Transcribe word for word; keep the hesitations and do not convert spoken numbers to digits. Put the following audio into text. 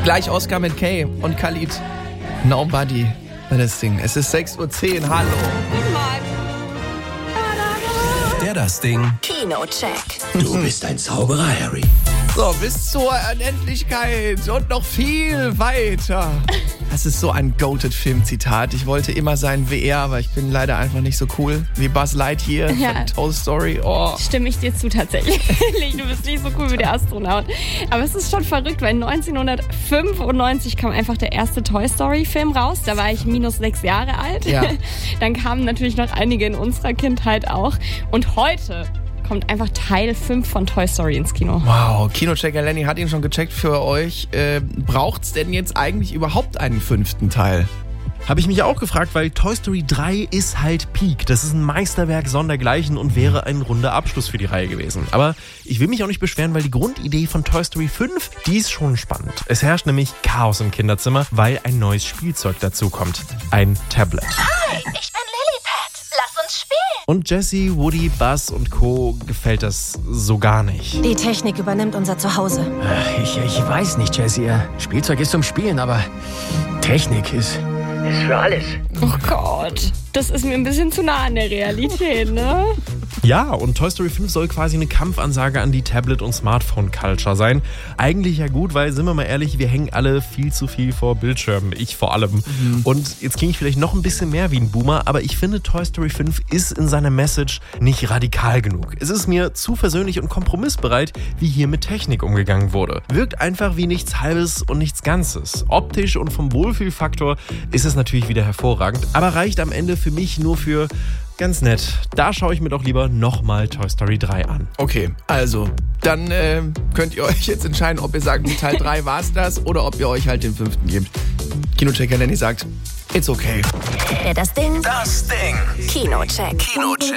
Gleich Oscar mit Kay und Khalid. Nobody. Das Ding. Es ist sechs Uhr zehn. Hallo. Guten Morgen. Der das Ding. Kinocheck. Du bist ein Zauberer, Harry. So, bis zur Unendlichkeit und noch viel weiter. Das ist so ein Goated-Film-Zitat. Ich wollte immer sein wie er, aber ich bin leider einfach nicht so cool wie Buzz Lightyear Ja. von Toy Story. Oh. Stimme ich dir zu tatsächlich. Du bist nicht so cool wie der Astronaut. Aber es ist schon verrückt, weil neunzehnhundertfünfundneunzig kam einfach der erste Toy Story-Film raus. Da war ich minus sechs Jahre alt. Ja. Dann kamen natürlich noch einige in unserer Kindheit auch. Und heute kommt einfach Teil fünf von Toy Story ins Kino. Wow, Kinochecker Lenny hat ihn schon gecheckt für euch. Äh, braucht's denn jetzt eigentlich überhaupt einen fünften Teil? Habe ich mich auch gefragt, weil Toy Story drei ist halt Peak. Das ist ein Meisterwerk sondergleichen und wäre ein runder Abschluss für die Reihe gewesen. Aber ich will mich auch nicht beschweren, weil die Grundidee von Toy Story fünf, die ist schon spannend. Es herrscht nämlich Chaos im Kinderzimmer, weil ein neues Spielzeug dazukommt. Ein Tablet. Hi, ich bin Lilliput. Lass uns spielen. Und Jessie, Woody, Buzz und Co. gefällt das so gar nicht. Die Technik übernimmt unser Zuhause. Ich, ich weiß nicht, Jessie. Spielzeug ist zum Spielen, aber Technik ist, ist für alles. Oh Gott, das ist mir ein bisschen zu nah an der Realität, ne? Ja, und Toy Story fünf soll quasi eine Kampfansage an die Tablet- und Smartphone-Culture sein. Eigentlich ja gut, weil, sind wir mal ehrlich, wir hängen alle viel zu viel vor Bildschirmen. Ich vor allem. Mhm. Und jetzt klinge ich vielleicht noch ein bisschen mehr wie ein Boomer, aber ich finde, Toy Story fünf ist in seiner Message nicht radikal genug. Es ist mir zu versöhnlich und kompromissbereit, wie hier mit Technik umgegangen wurde. Wirkt einfach wie nichts Halbes und nichts Ganzes. Optisch und vom Wohlfühlfaktor ist es natürlich wieder hervorragend, aber reicht am Ende für mich nur für ganz nett. Da schaue ich mir doch lieber nochmal Toy Story drei an. Okay, also, dann äh, könnt ihr euch jetzt entscheiden, ob ihr sagt, mit Teil drei war's das oder ob ihr euch halt den fünften gebt. Kinochecker Lenny sagt, it's okay. Wer das Ding? Das Ding. Kinocheck. Kinocheck.